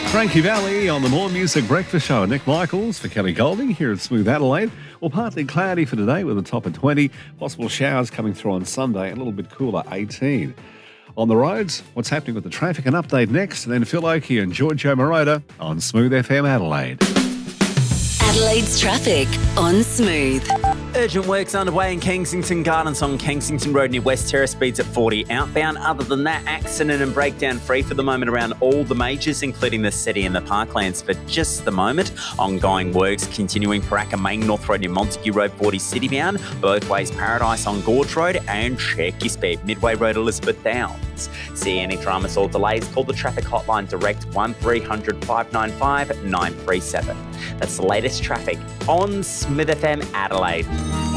Frankie Valli on the More Music Breakfast Show. Nick Michaels for Kelly Golding here at Smooth Adelaide. Well, partly cloudy for today with a top of 20. Possible showers coming through on Sunday, a little bit cooler, 18. On the roads, what's happening with the traffic? An update next. And then Phil Oakey and Giorgio Moroder on Smooth FM Adelaide. Adelaide's traffic on Smooth. Urgent works underway in Kensington Gardens on Kensington Road near West Terrace, speeds at 40 outbound. Other than that, accident and breakdown free for the moment around all the majors, including the city and the parklands for just the moment. Ongoing works continuing Paraka Main North Road near Montague Road, 40 city bound. Both ways Paradise on Gorge Road, and check your speed Midway Road, Elizabeth Downs. See any dramas or delays, call the traffic hotline direct 1300 595 937. That's the latest traffic on Smith FM Adelaide.